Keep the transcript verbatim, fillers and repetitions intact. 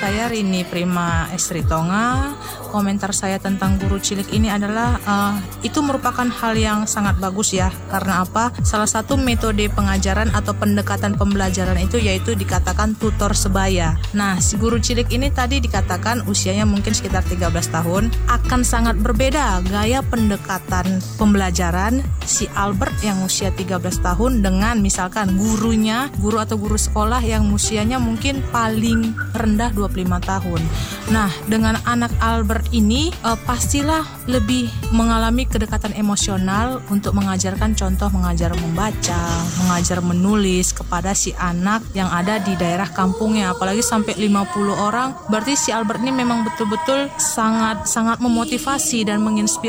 saya Rini Prima Estri Tonga. Komentar saya tentang guru cilik ini adalah uh, itu merupakan hal yang sangat bagus ya. Karena apa? Salah satu metode pengajaran atau pendekatan pembelajaran itu yaitu dikatakan tutor sebaya. Nah, si guru cilik ini tadi dikatakan usianya mungkin sekitar tiga belas tahun. Akan sangat berbeda gaya pendekatan pembelajaran si Albert yang usia tiga belas tahun dengan misalkan gurunya, guru atau guru sekolah yang usianya mungkin paling rendah dua puluh lima tahun. Nah, dengan anak Albert ini uh, pastilah lebih mengalami kedekatan emosional untuk mengajarkan contoh mengajar membaca, mengajar menulis kepada si anak yang ada di daerah kampungnya. Apalagi sampai lima puluh orang, berarti si Albert ini memang betul-betul sangat sangat memotivasi dan menginspirasi